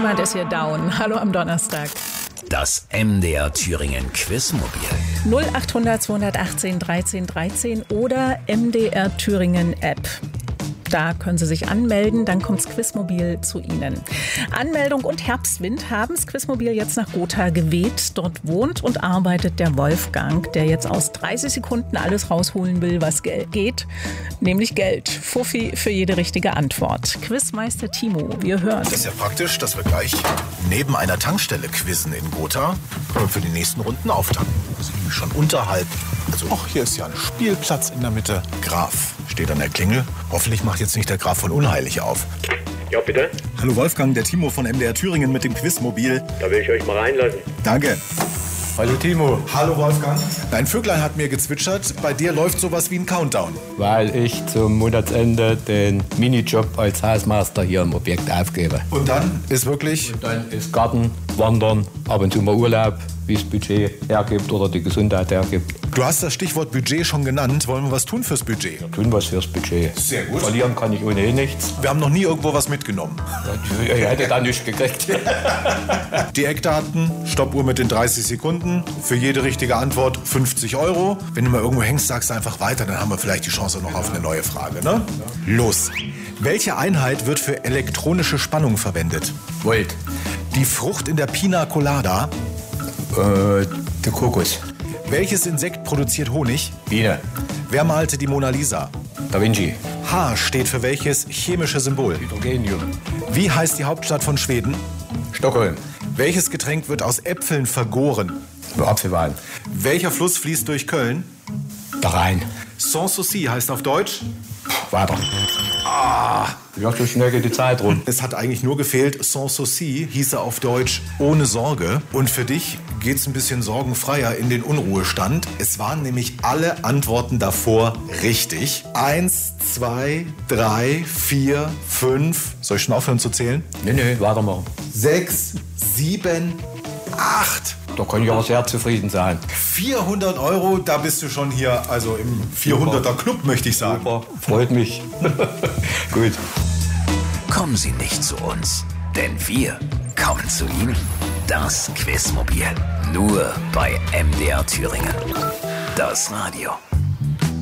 Jemand ist hier down. Hallo am Donnerstag. Das MDR Thüringen Quizmobil. 0800 218 13 13 oder MDR Thüringen App. Da können Sie sich anmelden, dann kommt das Quizmobil zu Ihnen. Anmeldung und Herbstwind haben das Quizmobil jetzt nach Gotha geweht. Dort wohnt und arbeitet der Wolfgang, der jetzt aus 30 Sekunden alles rausholen will, was geht, nämlich Geld. Fuffi für jede richtige Antwort. Quizmeister Timo, wir hören. Das ist ja praktisch, dass wir gleich neben einer Tankstelle quizzen in Gotha. Können wir für die nächsten Runden auftanken. Das ist nämlich schon unterhalb. Also, hier ist ja ein Spielplatz in der Mitte. Graf steht an der Klingel. Hoffentlich macht jetzt nicht der Graf von Unheilig auf. Ja, bitte? Hallo Wolfgang, der Timo von MDR Thüringen mit dem Quizmobil. Da will ich euch mal reinlassen. Danke. Hallo Timo. Hallo Wolfgang. Dein Vöglein hat mir gezwitschert, bei dir läuft sowas wie ein Countdown. Weil ich zum Monatsende den Minijob als Hausmeister hier im Objekt aufgebe. Und dann ist wirklich... Und dann ist Garten, Wandern, ab und zu mal Urlaub, wie es Budget hergibt oder die Gesundheit hergibt. Du hast das Stichwort Budget schon genannt. Wollen wir was tun fürs Budget? Tun was fürs Budget. Sehr gut. Verlieren kann ich ohnehin nichts. Wir haben noch nie irgendwo was mitgenommen. Ich hätte da nichts gekriegt. Die Eckdaten, Stoppuhr mit den 30 Sekunden. Für jede richtige Antwort 50 €. Wenn du mal irgendwo hängst, sagst du einfach weiter, dann haben wir vielleicht die Chance noch auf eine neue Frage, ne? Los. Welche Einheit wird für elektronische Spannung verwendet? Volt. Die Frucht in der Pina Colada. Der Kokos. Welches Insekt produziert Honig? Biene. Wer malte die Mona Lisa? Da Vinci. H steht für welches chemische Symbol? Hydrogenium. Wie heißt die Hauptstadt von Schweden? Stockholm. Welches Getränk wird aus Äpfeln vergoren? Apfelwein. Welcher Fluss fließt durch Köln? Der Rhein. Sans souci heißt auf Deutsch? Weiter. Ja, so schnell geht die Zeit rum. Es hat eigentlich nur gefehlt, sans souci hieße auf Deutsch ohne Sorge. Und für dich geht's ein bisschen sorgenfreier in den Unruhestand. Es waren nämlich alle Antworten davor richtig. 1, 2, 3, 4, 5. Soll ich schon aufhören zu zählen? Nee, weitermachen. 6, 7, 8. Da kann ich aber sehr zufrieden sein. 400 €, da bist du schon hier, also im 400er Club, möchte ich sagen. Super, freut mich. Gut. Kommen Sie nicht zu uns, denn wir kommen zu Ihnen. Das Quizmobil. Nur bei MDR Thüringen. Das Radio.